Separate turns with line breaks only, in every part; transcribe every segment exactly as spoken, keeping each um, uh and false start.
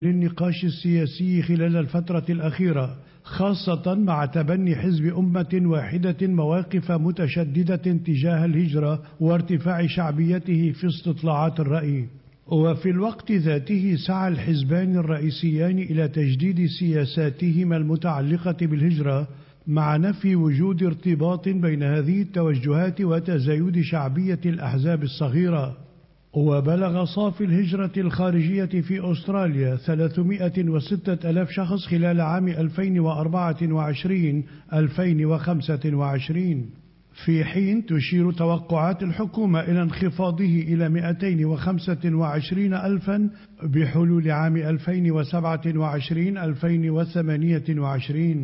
للنقاش السياسي خلال الفترة الأخيرة، خاصة مع تبني حزب أمة واحدة مواقف متشددة تجاه الهجرة وارتفاع شعبيته في استطلاعات الرأي. وفي الوقت ذاته سعى الحزبان الرئيسيان إلى تجديد سياساتهما المتعلقة بالهجرة، مع نفي وجود ارتباط بين هذه التوجهات وتزايد شعبية الأحزاب الصغيرة. وبلغ صافي الهجرة الخارجية في أستراليا ثلاثمائة وستة آلاف شخص خلال عام ألفين وأربعة وعشرين ألفين وخمسة وعشرين، في حين تشير توقعات الحكومة إلى انخفاضه إلى مئتين وخمسة وعشرين ألفا بحلول عام ألفين وسبعة وعشرين ألفين وثمانية وعشرين،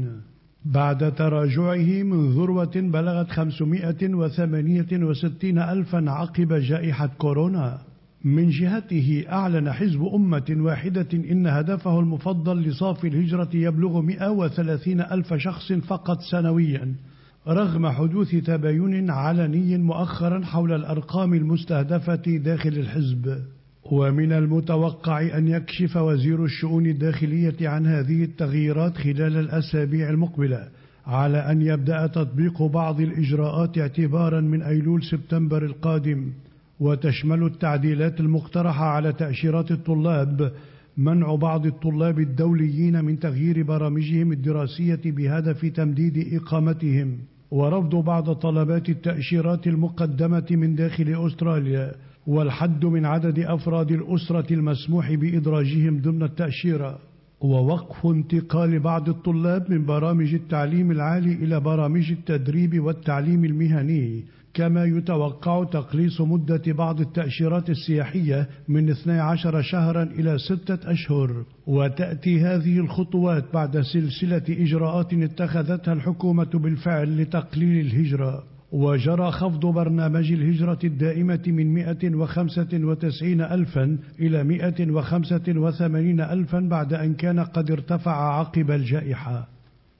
بعد تراجعه من ذروة بلغت خمسمائة وثمانية وستين ألفا عقب جائحة كورونا. من جهته أعلن حزب أمة واحدة إن هدفه المفضل لصافي الهجرة يبلغ مئة وثلاثين ألف شخص فقط سنويا، رغم حدوث تباين علني مؤخرا حول الأرقام المستهدفة داخل الحزب. ومن المتوقع أن يكشف وزير الشؤون الداخلية عن هذه التغييرات خلال الأسابيع المقبلة، على أن يبدأ تطبيق بعض الإجراءات اعتبارا من أيلول سبتمبر القادم، وتشمل التعديلات المقترحة على تأشيرات الطلاب منع بعض الطلاب الدوليين من تغيير برامجهم الدراسية بهدف تمديد إقامتهم، ورفض بعض طلبات التأشيرات المقدمة من داخل أستراليا، والحد من عدد أفراد الأسرة المسموح بإدراجهم ضمن التأشيرة، ووقف انتقال بعض الطلاب من برامج التعليم العالي إلى برامج التدريب والتعليم المهني. كما يتوقع تقليص مدة بعض التأشيرات السياحية من اثني عشر شهرا إلى ستة أشهر. وتأتي هذه الخطوات بعد سلسلة إجراءات اتخذتها الحكومة بالفعل لتقليل الهجرة. وجرى خفض برنامج الهجرة الدائمة من مئة وخمسة وتسعين ألفا إلى مئة وخمسة وثمانين ألفا بعد أن كان قد ارتفع عقب الجائحة.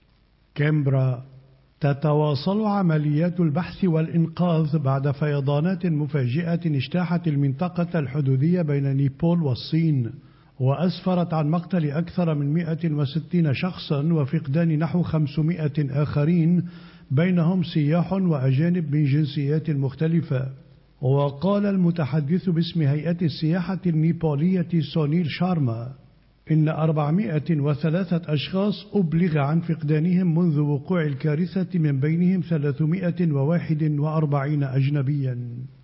كامبرا. تتواصل عمليات البحث والإنقاذ بعد فيضانات مفاجئة اجتاحت المنطقة الحدودية بين نيبال والصين، وأسفرت عن مقتل أكثر من مئة وستين شخصا وفقدان نحو خمسمائة آخرين، بينهم سياح وأجانب من جنسيات مختلفة. وقال المتحدث باسم هيئة السياحة النيبالية سونيل شارما إن أربعمائة وثلاثة أشخاص أبلغ عن فقدانهم منذ وقوع الكارثة، من بينهم ثلاثمائة وواحد وأربعين أجنبيا.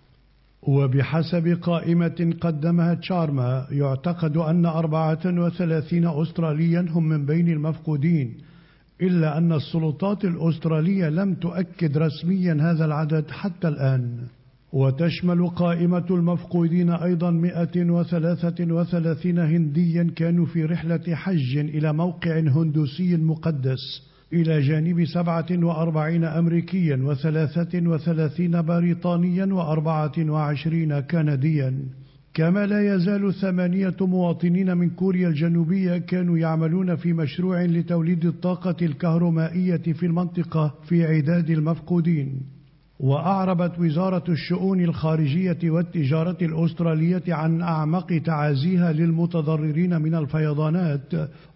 وبحسب قائمة قدمها شارما، يعتقد أن أربعة وثلاثين أستراليا هم من بين المفقودين، إلا أن السلطات الأسترالية لم تؤكد رسميا هذا العدد حتى الآن. وتشمل قائمة المفقودين أيضا مئة وثلاثة وثلاثين هنديا كانوا في رحلة حج إلى موقع هندوسي مقدس، إلى جانب سبعة وأربعين أمريكيا وثلاثة وثلاثين بريطانيا وأربعة وعشرين كنديا. كما لا يزال ثمانية مواطنين من كوريا الجنوبية كانوا يعملون في مشروع لتوليد الطاقة الكهرومائية في المنطقة في عداد المفقودين. وأعربت وزارة الشؤون الخارجية والتجارة الأسترالية عن أعمق تعازيها للمتضررين من الفيضانات،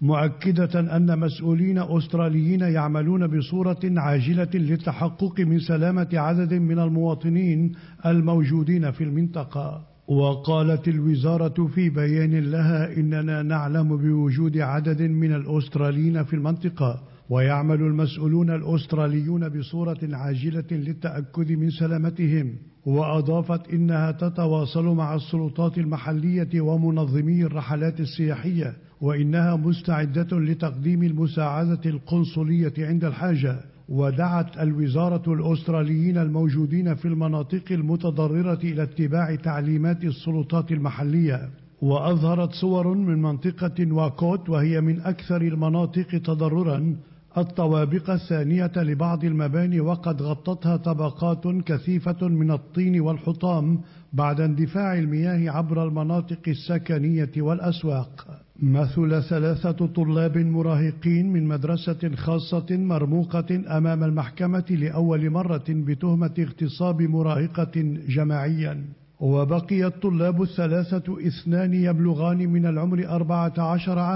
مؤكدة أن مسؤولين أستراليين يعملون بصورة عاجلة للتحقق من سلامة عدد من المواطنين الموجودين في المنطقة. وقالت الوزارة في بيان لها إننا نعلم بوجود عدد من الأستراليين في المنطقة، ويعمل المسؤولون الأستراليون بصورة عاجلة للتأكد من سلامتهم. وأضافت إنها تتواصل مع السلطات المحلية ومنظمي الرحلات السياحية، وإنها مستعدة لتقديم المساعدة القنصلية عند الحاجة. ودعت الوزارة الأستراليين الموجودين في المناطق المتضررة إلى اتباع تعليمات السلطات المحلية. وأظهرت صور من منطقة واكوت، وهي من أكثر المناطق تضررا، الطوابق الثانية لبعض المباني، وقد غطتها طبقات كثيفة من الطين والحطام بعد اندفاع المياه عبر المناطق السكنية والأسواق. مثل ثلاثة طلاب مراهقين من مدرسة خاصة مرموقة أمام المحكمة لأول مرة بتهمة اغتصاب مراهقة جماعيا. وبقي الطلاب الثلاثة اثنان يبلغان من العمر أربعة عشر عاما